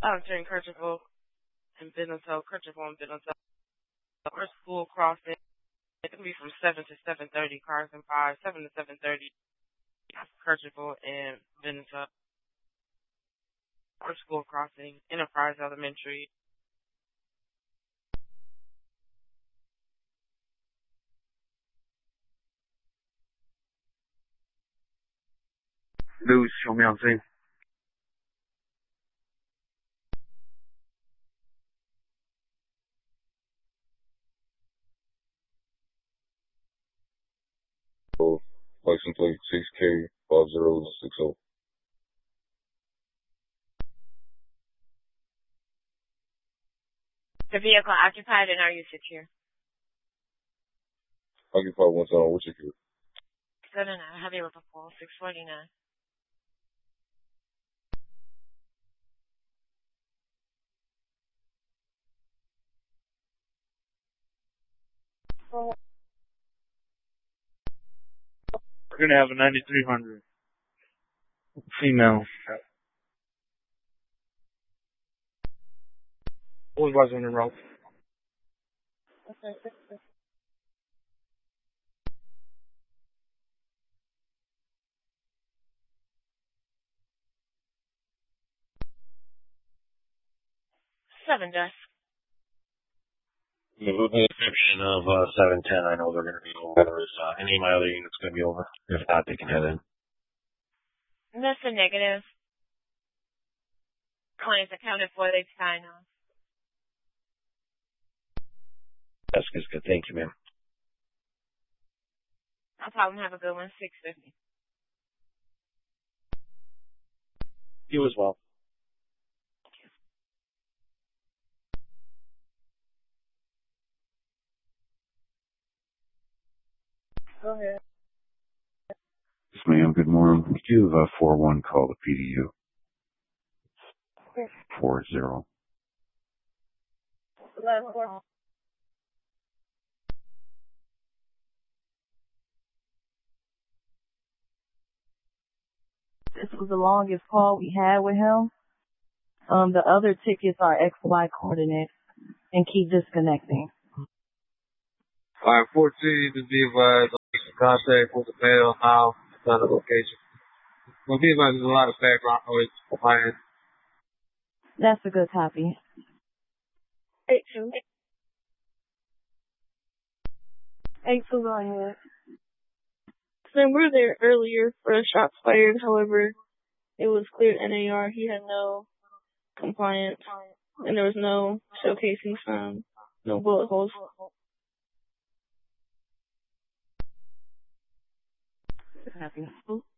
During Kercheval and Bentonville, or school crossing. It can be from 7 to 7:30, cars and 5, 7 to 7:30, Kercheval and Bentonville, or school crossing, Enterprise Elementary. News, show me on scene. License plate 6K5060. The vehicle occupied, and are you secure? Occupied one time, what's secure? Good enough. Heavy with a pole, 649. We're gonna have a 9300. Female. Always was on the road. Okay. 7 desk. The description of 710, I know they're going to be over. Is any of my other units going to be over? If not, they can head in. That's a negative. Clients accounted for, they sign off. That's good. Thank you, ma'am. No problem. Have a good one. 650. You as well. Go ahead. Yes, ma'am. Good morning. Could you have 41 call the PDU? 40. This was the longest call we had with him. The other tickets are XY coordinates and keep disconnecting. 514 to be advised, contact with the mail now, on the location. Well, be advised, there's a lot of background noise from my end. That's a good copy. 82. 82, go ahead. So we were there earlier for a shots fired. However, it was cleared NAR. He had no compliance, and there was no shell casings found, no bullet holes. Copy.